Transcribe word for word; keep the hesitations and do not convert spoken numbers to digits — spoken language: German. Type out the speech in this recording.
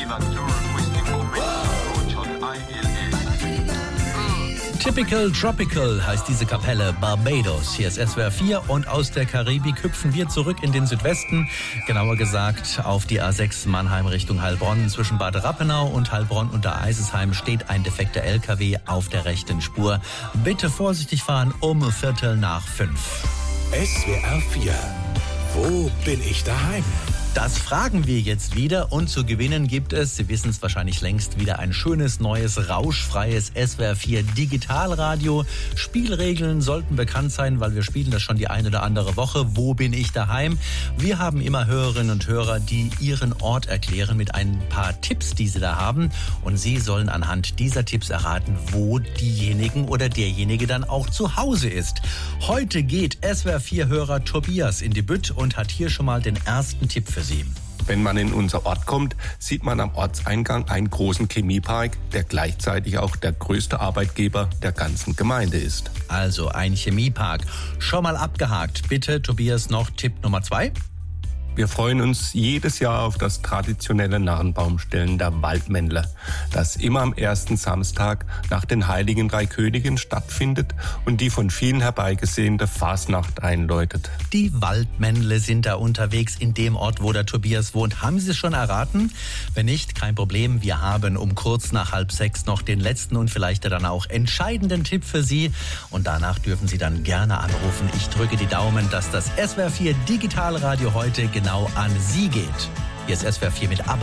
Typical Tropical heißt diese Kapelle Barbados. Hier ist S W R vier und aus der Karibik hüpfen wir zurück in den Südwesten. Genauer gesagt auf die A sechs Mannheim Richtung Heilbronn. Zwischen Bad Rappenau und Heilbronn unter Eisesheim steht ein defekter L K W auf der rechten Spur. Bitte vorsichtig fahren um Viertel nach fünf. S W R vier. Wo bin ich daheim? Das fragen wir jetzt wieder und zu gewinnen gibt es, Sie wissen es wahrscheinlich längst, wieder ein schönes, neues, rauschfreies S W R vier Digitalradio. Spielregeln sollten bekannt sein, weil wir spielen das schon die eine oder andere Woche. Wo bin ich daheim? Wir haben immer Hörerinnen und Hörer, die ihren Ort erklären mit ein paar Tipps, die sie da haben. Und Sie sollen anhand dieser Tipps erraten, wo diejenigen oder derjenige dann auch zu Hause ist. Heute geht S W R vier Hörer Tobias in die Bütt und hat hier schon mal den ersten Tipp für Sie. Wenn man in unser Ort kommt, sieht man am Ortseingang einen großen Chemiepark, der gleichzeitig auch der größte Arbeitgeber der ganzen Gemeinde ist. Also ein Chemiepark. Schon mal abgehakt. Bitte, Tobias, noch Tipp Nummer zwei. Wir freuen uns jedes Jahr auf das traditionelle Narrenbaumstellen der Waldmännle, das immer am ersten Samstag nach den Heiligen Drei Königen stattfindet und die von vielen herbeigesehnte Fasnacht einläutet. Die Waldmännle sind da unterwegs in dem Ort, wo der Tobias wohnt. Haben Sie es schon erraten? Wenn nicht, kein Problem. Wir haben um kurz nach halb sechs noch den letzten und vielleicht dann auch entscheidenden Tipp für Sie. Und danach dürfen Sie dann gerne anrufen. Ich drücke die Daumen, dass das S W R vier Digitalradio heute genau an Sie geht. Hier ist S W R vier mit ABBA.